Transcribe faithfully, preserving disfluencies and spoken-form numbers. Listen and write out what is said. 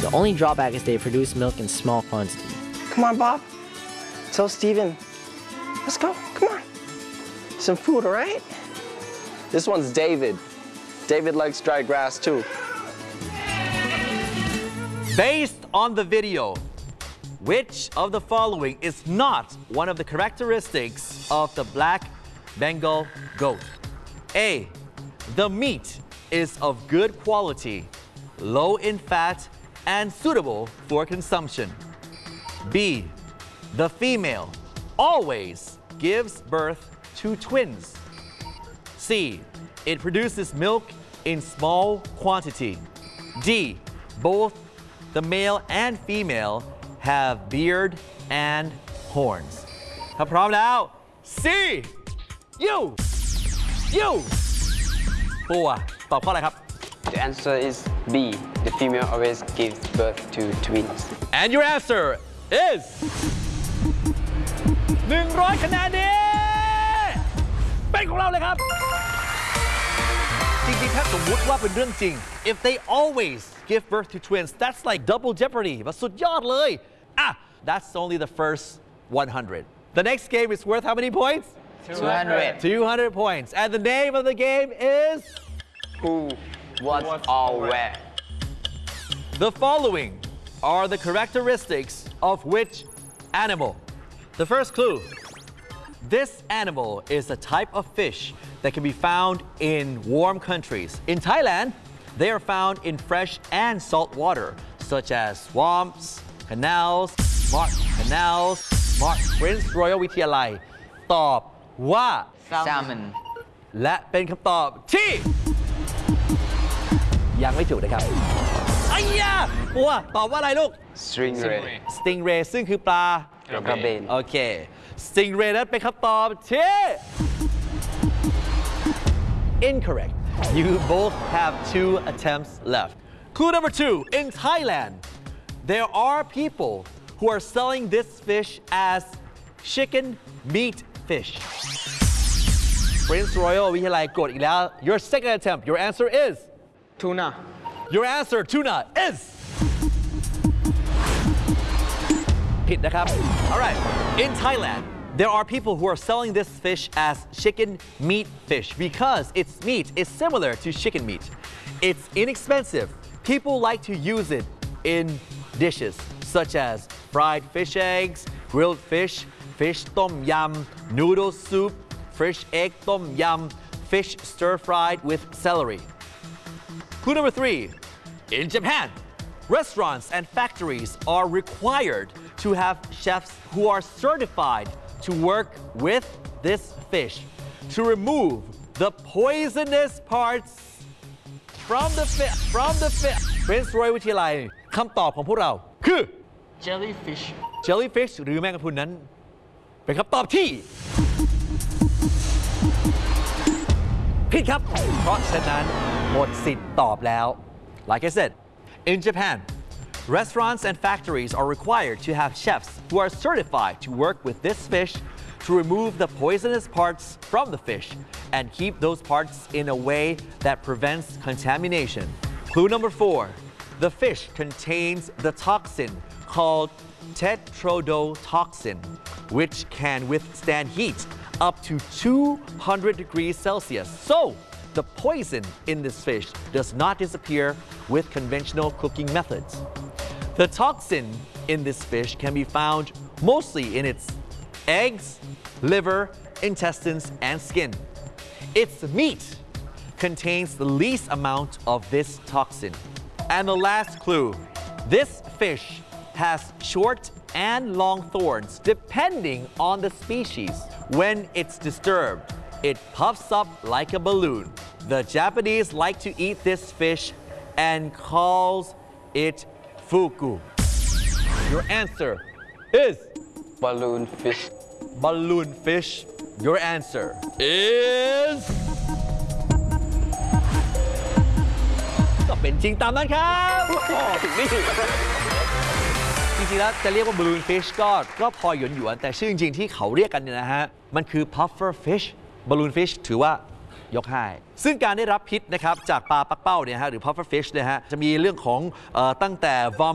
The only drawback is they produce milk in small quantity. Come on, Bob. Tell Steven. Let's go. Come on. Some food, all right? This one's David. David likes dry grass too. Based on the video, which of the following is not one of the characteristics of the black Bengal goat? A. The meat is of good quality, low in fat, and suitable for consumption. B. The female always gives birth to twins. C. It produces milk in small quantity. D. Both the male and female have beard and horns. ถ้าพร้อมแล้ว C you you ปัวตอบข้ออะไรครับ The answer is B. The female always gives birth to twins. And your answer is หนึ่งร้อยคะแนนนี้เป็นของเราเลยครับ จริงๆถ้าสมมุติว่าเป็นเรื่องจริง if they always give birth to twins that's like double jeopardy ว่าสุดยอดเลยอ่ะ that's only the first one hundred. The next game is worth how many points? two hundred. two hundred points. And the name of the game is Who, what, or where? The following are the characteristics of which animal? The first clue. This animal is a type of fish that can be found in warm countries. In Thailand, they are found in fresh and salt water, such as swamps, canals, marsh canals, marsh. Prince Royal วิทยาลัยตอบว่า Salmon. และเป็นคำตอบที่ยังไม่ถูกนะครับไอ้ยาปัวตอบว่าอะไรลูก Stingray. Stingray ซึ่งคือปลากระเบนโอเค Stingray นั้นเป็นคำตอบที่ incorrect. You both have two attempts left. Clue number two. In Thailand, there are people who are selling this fish as chicken meat fish. Prince Royal วิทยาลัยกดอีกแล้ว Your second attempt. Your answer is Tuna. Your answer tuna is ผิดนะครับ Alright. In Thailand, there are people who are selling this fish as chicken meat fish because its meat is similar to chicken meat. It's inexpensive. People like to use it in dishes such as fried fish eggs, grilled fish, fish tom yum, noodle soup, fish egg tom yum, fish stir-fried with celery. Clue number three. In Japan, restaurants and factories are required to have chefs who are certified to work with this fish to remove the poisonous parts from the fish. From the fish. Prince Royal วิทยาลัยคำตอบของพวกเราคือ Jellyfish. Jellyfish หรือแมงกะพรุนนั้นเป็นคำตอบที่ผิดครับ เพราะฉะนั้นหมดสิทธิ์ตอบแล้ว Like I said, in Japan, restaurants and factories are required to have chefs who are certified to work with this fish to remove the poisonous parts from the fish and keep those parts in a way that prevents contamination. Clue number four. The fish contains the toxin called tetrodotoxin, which can withstand heat up to two hundred degrees Celsius. So, the poison in this fish does not disappear with conventional cooking methods. The toxin in this fish can be found mostly in its eggs, liver, intestines, and skin. Its meat contains the least amount of this toxin. And the last clue, this fish has short and long thorns depending on the species. When it's disturbed, it puffs up like a balloon. The Japanese like to eat this fish and calls it fugu. Your answer is Balloon fish. balloon fish. Your answer is ก็เป็นจริงตามนั้นครับถึงนี่จริงๆแล้วจะเรียกว่า balloon fish ก็ก็พอหยวนหยวนแต่ชื่อจริงๆที่เขาเรียกกันเนี่ยนะฮะมันคือ puffer fish balloon fish ถือว่ายกให้ซึ่งการได้รับพิษนะครับจากปลาปักเป้าเนี่ยฮะหรือ puffer fish นะฮะจะมีเรื่องของเอ่อตั้งแต่ vom